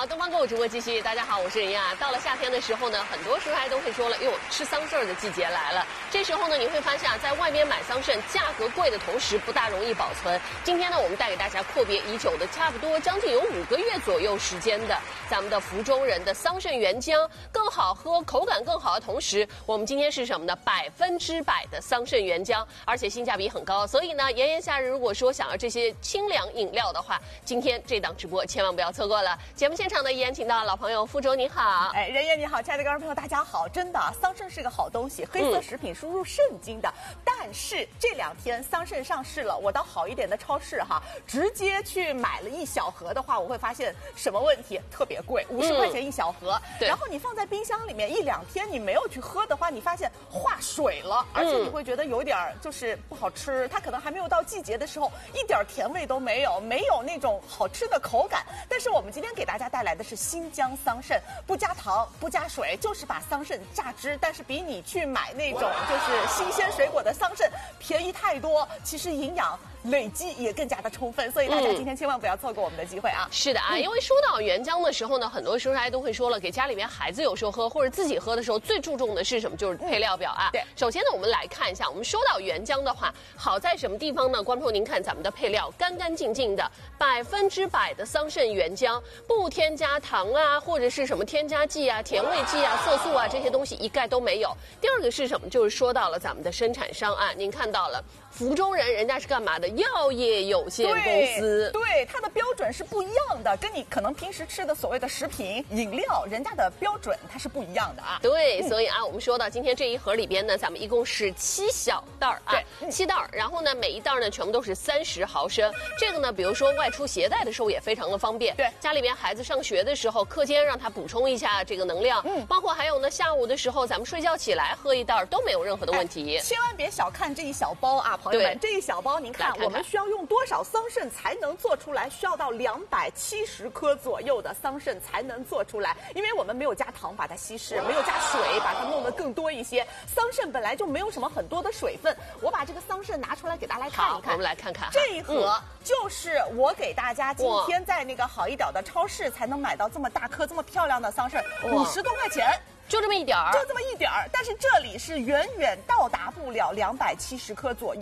好，东方购物直播继续。大家好，我是任亚。到了夏天的时候呢，很多时候还都会说了，哟，吃桑葚的季节来了。这时候呢，你会发现啊，在外面买桑葚价格贵的同时，不大容易保存。今天呢，我们带给大家阔别已久的，差不多将近有5个月左右时间的，咱们的福中人的桑葚原浆，更好喝，口感更好的同时，我们今天是什么呢？100%的桑葚原浆，而且性价比很高。所以呢，炎炎夏日如果说想要这些清凉饮料的话，今天这档直播千万不要错过了。节目现场呢，依然请到老朋友傅周，你好。 哎，任燕你好，亲爱的观众朋友，大家好。真的，桑葚是个好东西，黑色食品输入圣经的。但是这2天桑葚上市了，我到好一点的超市哈，直接去买了1小盒的话，我会发现什么问题？特别贵，50块钱1小盒。然后你放在冰箱里面1、2天，你没有去喝的话，你发现化水了，而且你会觉得有点就是不好吃。它可能还没有到季节的时候，一点甜味都没有，没有那种好吃的口感。但是我们今天给大家带来的是新疆桑葚，不加糖不加水，就是把桑葚榨汁，但是比你去买那种就是新鲜水果的桑葚便宜太多，其实营养累积也更加的充分，所以大家今天千万不要错过我们的机会啊！ 是的啊，因为说到原浆的时候呢，很多时候大家都会说了，给家里面孩子有时候喝或者自己喝的时候，最注重的是什么？就是配料表啊。 对， 首先呢，我们来看一下，我们说到原浆的话，好在什么地方呢？观众您看咱们的配料干干净净的，100%的桑葚原浆，不添加糖啊，或者是什么添加剂啊、甜味剂啊、色素啊这些东西一概都没有。第二个是什么？就是说到了咱们的生产商啊，您看到了。福中人，人家是干嘛的？药业有限公司。 对，它的标准是不一样的，跟你可能平时吃的所谓的食品饮料，人家的标准它是不一样的啊。 对，所以啊，我们说到今天这一盒里边呢，咱们一共是7小袋儿啊，7袋儿。然后呢，每一袋呢全部都是30毫升。这个呢，比如说外出携带的时候也非常的方便。 对， 家里边孩子上学的时候，课间让他补充一下这个能量。包括还有呢，下午的时候咱们睡觉起来喝一袋都没有任何的问题。 千万别小看这一小包啊，朋友们，这一小包您看我们需要用多少桑葚才能做出来？需要到270克左右的桑葚才能做出来，因为我们没有加糖把它稀释，没有加水把它弄得更多一些。桑葚本来就没有什么很多的水分，我把这个桑葚拿出来给大家来看一看。 我们来看看这一盒就是我给大家今天在那个好一点的超市才能买到这么大颗、这么漂亮的桑葚，50多块钱。 就这么一点儿， 就这么一点儿，但是这里是远远到达不了270克左右。